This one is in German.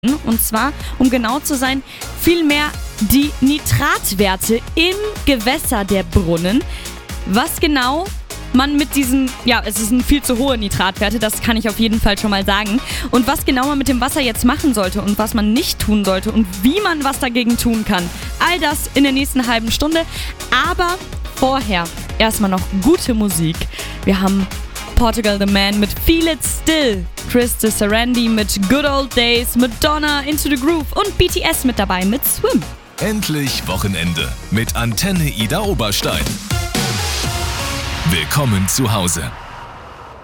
Und zwar, um genau zu sein, vielmehr die Nitratwerte im Gewässer der Brunnen. Was genau man mit diesen, es sind viel zu hohe Nitratwerte, das kann ich auf jeden Fall schon mal sagen. Und was genau man mit dem Wasser jetzt machen sollte und was man nicht tun sollte und wie man was dagegen tun kann. All das in der nächsten halben Stunde. Aber vorher erstmal noch gute Musik. Wir haben Portugal the Man mit Feel It Still, Chris de Sarandi mit Good Old Days, Madonna Into the Groove und BTS mit dabei mit Swim. Endlich Wochenende mit Antenne Ida Oberstein. Willkommen zu Hause.